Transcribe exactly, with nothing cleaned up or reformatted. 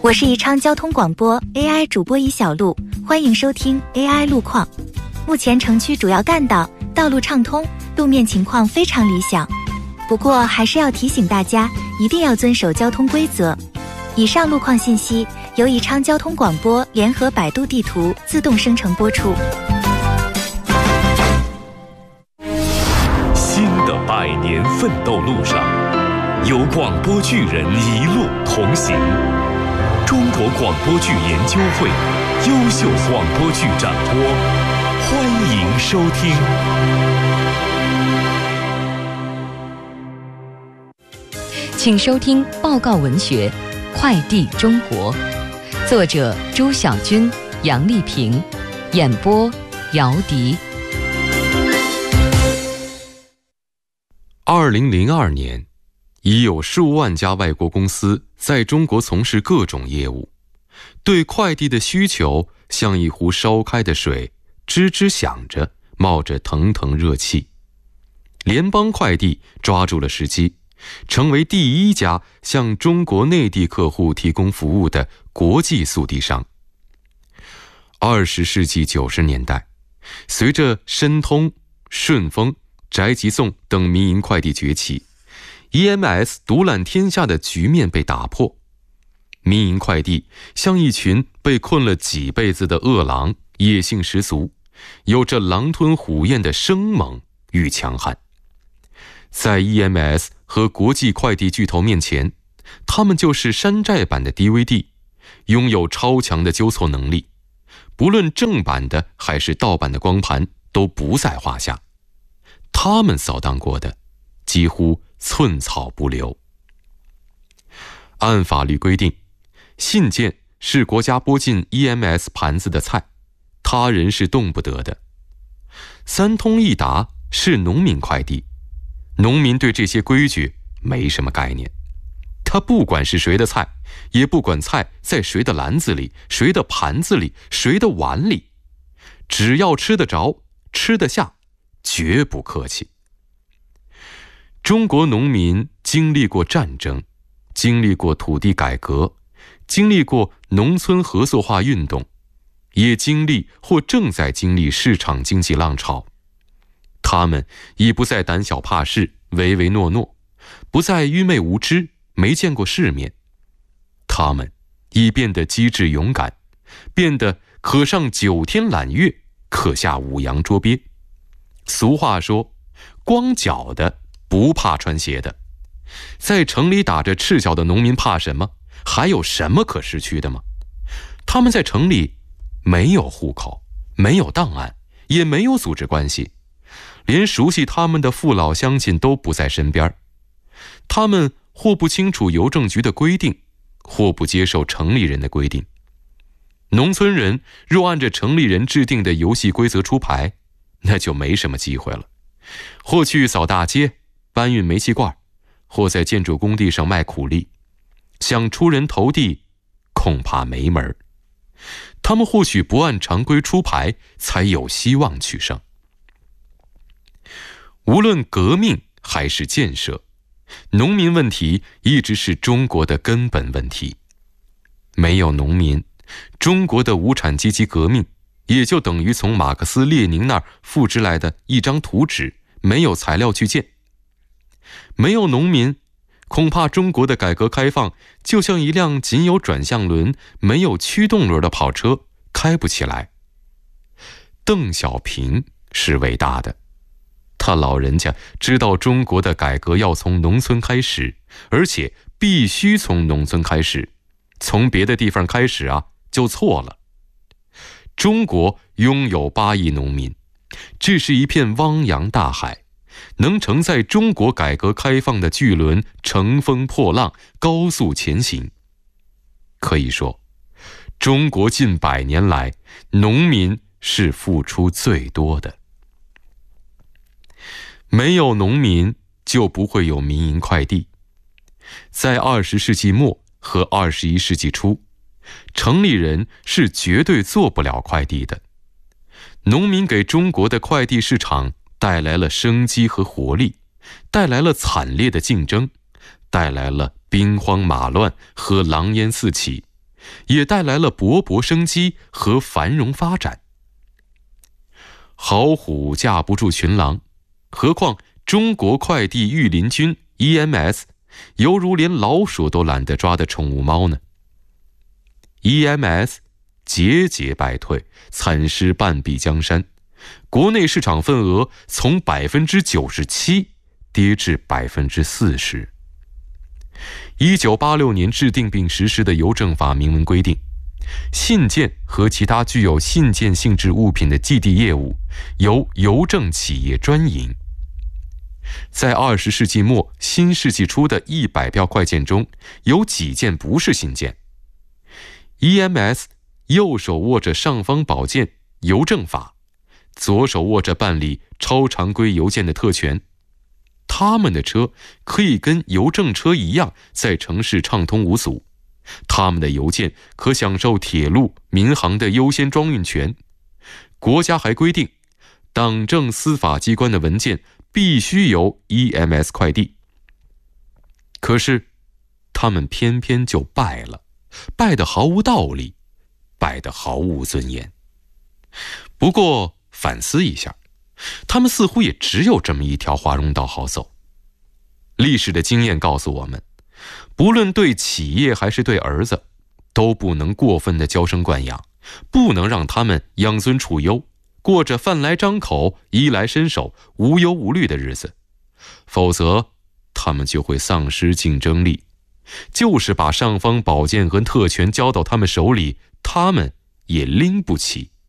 我是宜昌交通广播 A I 主播宜小璐，欢迎收听 A I 路况。目前城区主要干道道路畅通，路面情况非常理想。不过还是要提醒大家，一定要遵守交通规则。以上路况信息由宜昌交通广播联合百度地图自动生成播出。 新的百年奋斗路上，有广播剧人一路同行。中国广播剧研究会优秀广播剧展播，欢迎收听。 请收听报告文学《快递中国》，作者朱晓军、杨丽萍，演播姚迪。 二零零二年，已有数万家外国公司在中国从事各种业务，对快递的需求像一壶烧开的水，吱吱响着，冒着腾腾热气。联邦快递抓住了时机，成为第一家向中国内地客户提供服务的国际速递商。二十世纪九十年代，随着申通、顺丰、宅急送等民营快递崛起， E M S 独揽天下的局面被打破。民营快递像一群被困了几辈子的饿狼，野性十足，有着狼吞虎咽的生猛与强悍。在 E M S 和国际快递巨头面前，他们就是山寨版的 D V D， 拥有超强的纠错能力，不论正版的还是盗版的光盘都不在话下。他们扫荡过的几乎寸草不留。按法律规定，信件是国家拨进 E M S 盘子的菜，他人是动不得的。三通一达是农民快递，农民对这些规矩没什么概念，他不管是谁的菜，也不管菜在谁的篮子里、谁的盘子里、谁的碗里，只要吃得着、吃得下，绝不客气。中国农民经历过战争，经历过土地改革，经历过农村合作化运动，也经历或正在经历市场经济浪潮。他们已不再胆小怕事、唯唯诺诺，不再愚昧无知、没见过世面。他们已变得机智勇敢，变得可上九天揽月，可下五洋捉鳖。俗话说，光脚的不怕穿鞋的。在城里打着赤脚的农民怕什么？还有什么可失去的吗？他们在城里没有户口，没有档案，也没有组织关系，连熟悉他们的父老乡亲都不在身边。他们或不清楚邮政局的规定，或不接受城里人的规定。农村人若按着城里人制定的游戏规则出牌，那就没什么机会了。或去扫大街、搬运煤气罐，或在建筑工地上卖苦力，想出人头地，恐怕没门。他们或许不按常规出牌，才有希望取胜。无论革命还是建设，农民问题一直是中国的根本问题。没有农民，中国的无产阶级革命也就等于从马克思列宁那儿复制来的一张图纸，没有材料去建。没有农民，恐怕中国的改革开放就像一辆仅有转向轮没有驱动轮的跑车，开不起来。邓小平是伟大的，他老人家知道中国的改革要从农村开始，而且必须从农村开始，从别的地方开始啊就错了。中国拥有八亿农民，这是一片汪洋大海，能承载中国改革开放的巨轮乘风破浪，高速前行。可以说，中国近百年来，农民是付出最多的。没有农民，就不会有民营快递。在二十世纪末和二十一世纪初，城里人是绝对做不了快递的。农民给中国的快递市场带来了生机和活力，带来了惨烈的竞争，带来了兵荒马乱和狼烟四起， 也带来了勃勃生机和繁荣发展。好虎架不住群狼，何况中国快递御林军 E M S 犹如连老鼠都懒得抓的宠物猫呢。 E M S 节节败退，惨失半壁江山，国内市场份额从 百分之九十七 跌至 百分之四十。一九八六年制定并实施的邮政法明文规定，信件和其他具有信件性质物品的寄递业务由邮政企业专营。在二十世纪末新世纪初的一百票快件中，有几件不是信件。 E M S 右手握着尚方宝剑邮政法，左手握着办理超常规邮件的特权。他们的车可以跟邮政车一样在城市畅通无阻，他们的邮件可享受铁路、民航的优先装运权。国家还规定，党政司法机关的文件必须由 E M S 快递。可是他们偏偏就败了，败得毫无道理，败得毫无尊严。不过反思一下，他们似乎也只有这么一条华容道好走。历史的经验告诉我们，不论对企业还是对儿子，都不能过分的娇生惯养，不能让他们养尊处优，过着饭来张口、衣来伸手、无忧无虑的日子，否则他们就会丧失竞争力。就是把尚方宝剑和特权交到他们手里，他们也拎不起